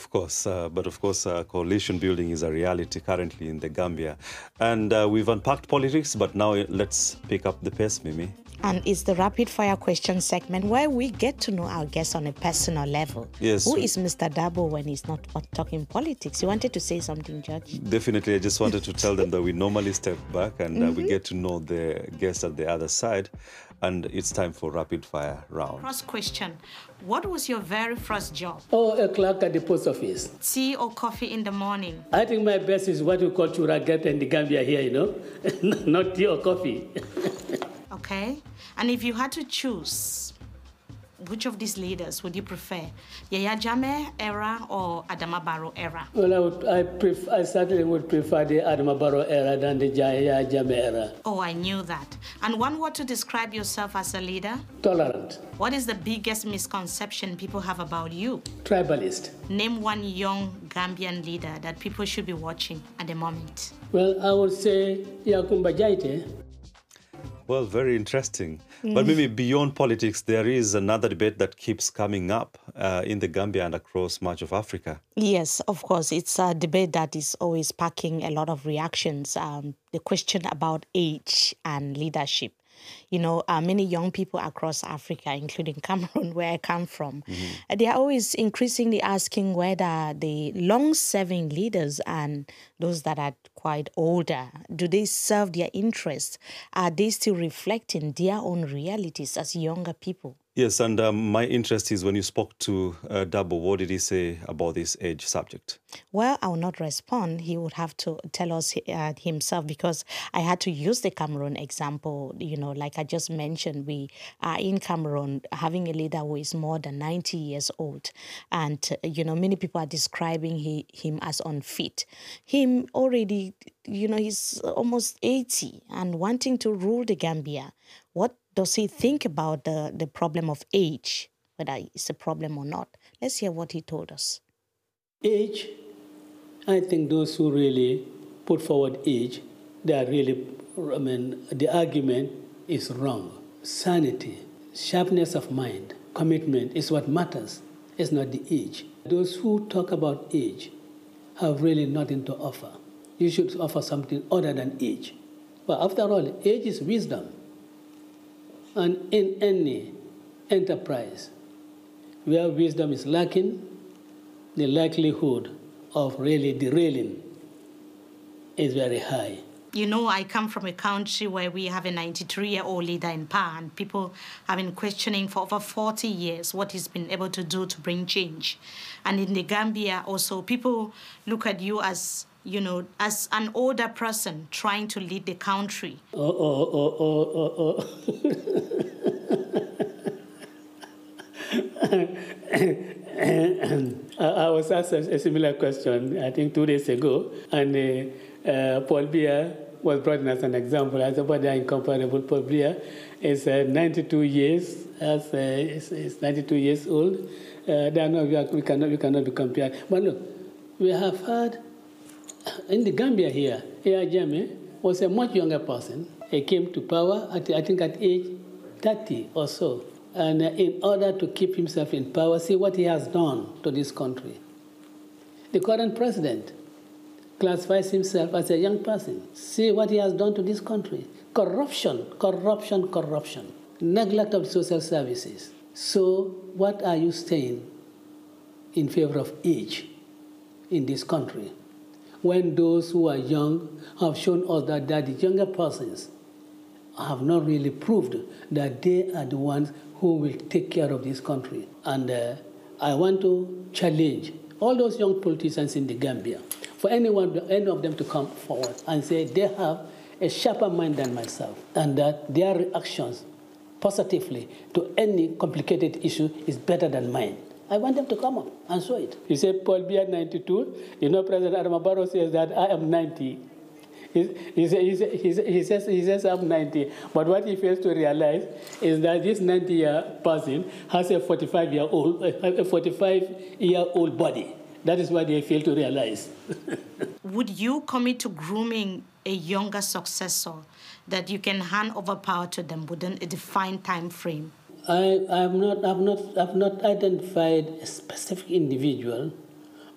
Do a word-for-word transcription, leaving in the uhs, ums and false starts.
of course. Uh, but of course, uh, coalition building is a reality currently in the Gambia. And uh, we've unpacked politics, but now let's pick up the pace, Mimi. And it's the rapid fire question segment where we get to know our guests on a personal level. Yes. Who is Mister Dabo when he's not talking politics? You wanted to say something, Judge? Definitely. I just wanted to tell them that we normally step back and mm-hmm. uh, we get to know the guests at the other side. And it's time for rapid fire round. First question. What was your very first job? Oh, a clerk at the post office. Tea or coffee in the morning? I think my best is what we call churaget in the Gambia here, you know? Not tea or coffee. Okay. And if you had to choose, which of these leaders would you prefer? Yaya Jammeh era or Adama Barrow era? Well, I, would, I, prefer, I certainly would prefer the Adama Barrow era than the Yaya Jammeh era. Oh, I knew that. And one word to describe yourself as a leader? Tolerant. What is the biggest misconception people have about you? Tribalist. Name one young Gambian leader that people should be watching at the moment. Well, I would say Yakumba Jaite. Well, very interesting. Mm. But maybe beyond politics, there is another debate that keeps coming up uh, in the Gambia and across much of Africa. Yes, of course. It's a debate that is always sparking a lot of reactions. Um, the question about age and leadership. You know, uh, many young people across Africa, including Cameroon, where I come from, mm-hmm. they are always increasingly asking whether the long-serving leaders and those that are quite older, do they serve their interests? Are they still reflecting their own realities as younger people? Yes, and um, my interest is when you spoke to uh, Dabo, what did he say about this age subject? Well, I will not respond. He would have to tell us uh, himself because I had to use the Cameroon example. You know, like I just mentioned, we are in Cameroon having a leader who is more than ninety years old. And, uh, you know, many people are describing he, him as unfit. Him already, you know, he's almost eighty and wanting to rule the Gambia. What does he think about the, the problem of age, whether it's a problem or not? Let's hear what he told us. Age, I think those who really put forward age, they are really, I mean, the argument is wrong. Sanity, sharpness of mind, commitment is what matters. It's not the age. Those who talk about age have really nothing to offer. You should offer something other than age. But after all, age is wisdom. And in any enterprise where wisdom is lacking, the likelihood of really derailing is very high. You know, I come from a country where we have a ninety-three-year-old leader in power, and people have been questioning for over forty years what he's been able to do to bring change. And in the Gambia also, people look at you as, you know, as an older person trying to lead the country. Oh, oh, oh, oh, oh, oh. I was asked a similar question, I think, two days ago, and uh, uh, Paul Biya was brought in as an example. I said, but they are incomparable. Paul Biya is uh, ninety-two years, as uh, is, is ninety-two years old. Uh, they are not, we, are, we, cannot, we cannot be compared. But look, we have had, in the Gambia here, Yaya Jammeh was a much younger person. He came to power, at, I think, at age thirty or so. And in order to keep himself in power, see what he has done to this country. The current president classifies himself as a young person. See what he has done to this country. Corruption, corruption, corruption. Neglect of social services. So what are you saying in favor of age in this country, when those who are young have shown us that, that the younger persons have not really proved that they are the ones who will take care of this country? And uh, I want to challenge all those young politicians in the Gambia, for anyone, any of them to come forward and say they have a sharper mind than myself, and that their reactions positively to any complicated issue is better than mine. I want them to come up and show it. You say Paul Biya ninety-two, you know President Adama Barrow says that I am ninety. He, he, he, he, he, says, he says I'm ninety, but what he fails to realize is that this ninety-year person has a forty-five-year-old, a forty-five-year-old body. That is what they fail to realize. Would you commit to grooming a younger successor that you can hand over power to them within a defined time frame? I have not, I've not, I've not identified a specific individual